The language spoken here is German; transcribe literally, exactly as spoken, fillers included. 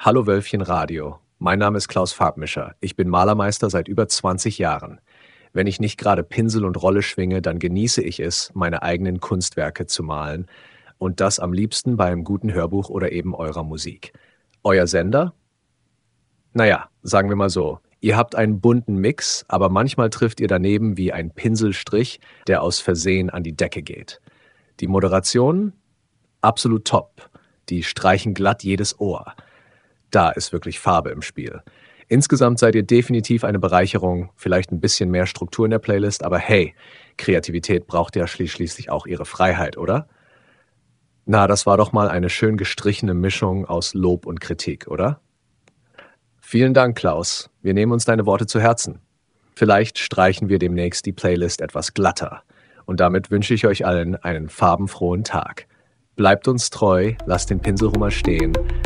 Hallo Wölfchen Radio. Mein Name ist Klaus Farbmischer. Ich bin Malermeister seit über zwanzig Jahren. Wenn ich nicht gerade Pinsel und Rolle schwinge, dann genieße ich es, meine eigenen Kunstwerke zu malen. Und das am liebsten bei einem guten Hörbuch oder eben eurer Musik. Euer Sender? Naja, sagen wir mal so. Ihr habt einen bunten Mix, aber manchmal trifft ihr daneben wie ein Pinselstrich, der aus Versehen an die Decke geht. Die Moderation? Absolut top. Die streichen glatt jedes Ohr. Da ist wirklich Farbe im Spiel. Insgesamt seid ihr definitiv eine Bereicherung, vielleicht ein bisschen mehr Struktur in der Playlist, aber hey, Kreativität braucht ja schließlich auch ihre Freiheit, oder? Na, das war doch mal eine schön gestrichene Mischung aus Lob und Kritik, oder? Vielen Dank, Klaus. Wir nehmen uns deine Worte zu Herzen. Vielleicht streichen wir demnächst die Playlist etwas glatter. Und damit wünsche ich euch allen einen farbenfrohen Tag. Bleibt uns treu, lasst den Pinsel mal stehen.